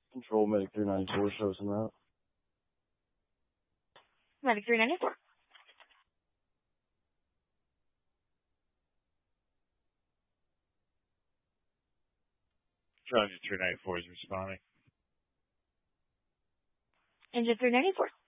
Control Medic 394 shows him out. Medic 394. Charlie 394 is responding. Engine 394.